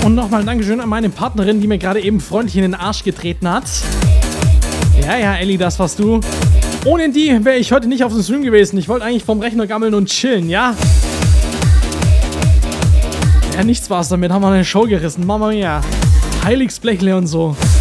Und nochmal ein Dankeschön an meine Partnerin, die mir gerade eben freundlich in den Arsch getreten hat. Ja, Ellie, das warst du. Ohne die wäre ich heute nicht auf dem Stream gewesen. Ich wollte eigentlich vom Rechner gammeln und chillen, ja? Ja, nichts war's damit. Haben wir eine Show gerissen. Mama mia. Heiligsblechle und so.